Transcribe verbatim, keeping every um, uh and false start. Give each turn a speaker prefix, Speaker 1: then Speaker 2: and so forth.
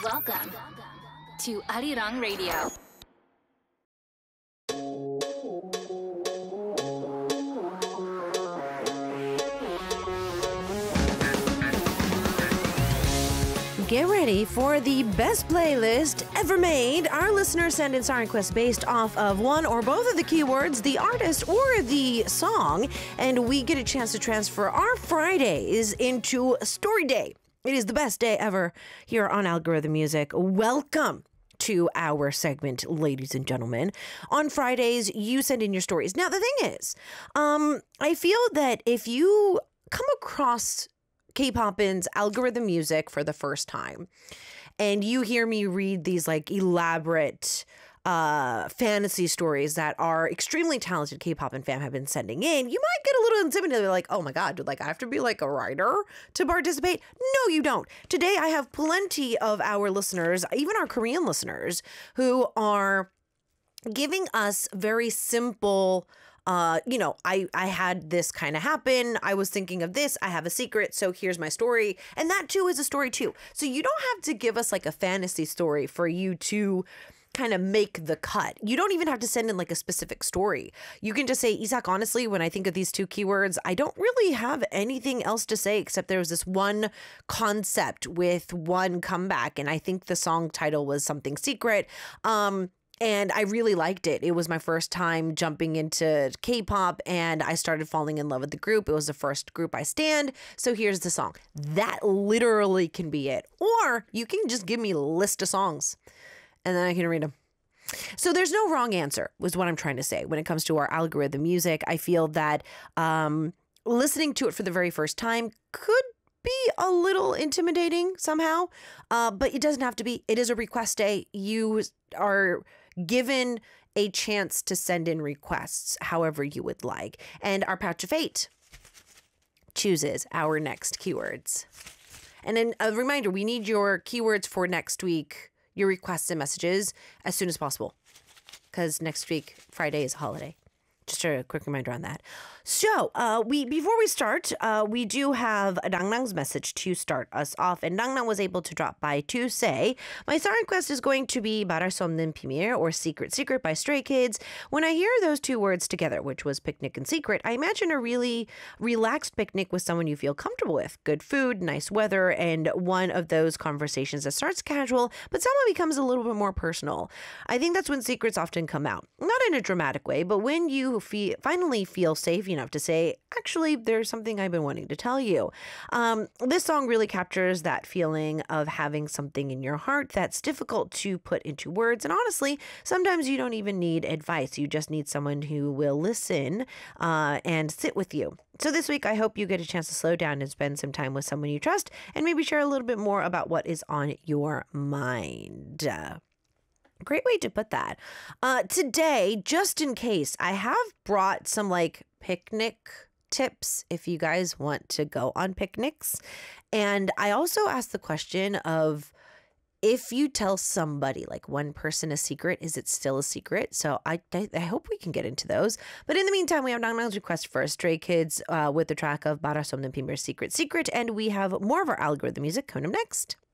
Speaker 1: Welcome to Arirang Radio.
Speaker 2: Get ready for the best playlist ever made. Our listeners send in song requests based off of one or both of the keywords, the artist or the song, and we get a chance to transfer our Fridays into Story Day. It is the best day ever here on Algorithm Music. Welcome to our segment, ladies and gentlemen. On Fridays, you send in your stories. Now, the thing is, um, I feel that if you come across K-Poppin's Algorithm Music for the first time, and you hear me read these like elaborate uh, fantasy stories that our extremely talented K-Poppin fan have been sending in, you might get a little intimidated, like, oh my God, like I have to be like a writer to participate? No, you don't. Today, I have plenty of our listeners, even our Korean listeners, who are giving us very simple Uh, you know, I, I had this kind of happen. I was thinking of this. I have a secret. So here's my story. And that too is a story too. So you don't have to give us like a fantasy story for you to kind of make the cut. You don't even have to send in like a specific story. You can just say, Isak, honestly, when I think of these two keywords, I don't really have anything else to say except there was this one concept with one comeback. And I think the song title was something secret. Um, And I really liked it. It was my first time jumping into K-pop, and I started falling in love with the group. It was the first group I stand. So here's the song. That literally can be it. Or you can just give me a list of songs, and then I can read them. So there's no wrong answer, was what I'm trying to say. When it comes to our Algorithm Music, I feel that um, listening to it for the very first time could be a little intimidating somehow, uh, but it doesn't have to be. It is a request day. You are given a chance to send in requests however you would like. And our Pouch of Fate chooses our next keywords. And then a reminder, we need your keywords for next week, your requests and messages as soon as possible, because next week, Friday, is a holiday. Just a quick reminder on that. So, uh, we before we start, uh, we do have a Nang Nang's message to start us off. And Nang Nang was able to drop by to say, my song request is going to be 말할 수 없는 비밀, or Secret Secret by Stray Kids. When I hear those two words together, which was picnic and secret, I imagine a really relaxed picnic with someone you feel comfortable with. Good food, nice weather, and one of those conversations that starts casual, but someone becomes a little bit more personal. I think that's when secrets often come out. Not in a dramatic way, but when you Feel, finally feel safe enough to say, actually, there's something I've been wanting to tell you. Um, this song really captures that feeling of having something in your heart that's difficult to put into words. And honestly, sometimes you don't even need advice. You just need someone who will listen uh, and sit with you. So this week, I hope you get a chance to slow down and spend some time with someone you trust and maybe share a little bit more about what is on your mind. Uh, Great way to put that. Uh, today, just in case, I have brought some like picnic tips if you guys want to go on picnics. And I also asked the question of, if you tell somebody, like one person, a secret, is it still a secret? So I, I, I hope we can get into those. But in the meantime, we have Nang Nang's request for Stray Kids uh, with the track of 말할 수 없는 비밀, Secret Secret. And we have more of our Algorithm Music coming up next.